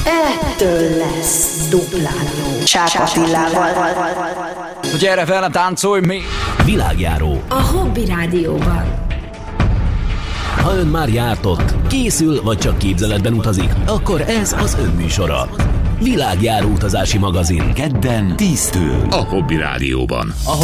Ettől lesz duplán jó. Csák Attilával. Gyere velem, táncolj mi! Világjáró. A Hobby Rádióban. Ha ön már járt ott, készül vagy csak képzeletben utazik, akkor ez az ön műsora. Világjáró utazási magazin. Kedden 10-től. A Hobby Rádióban.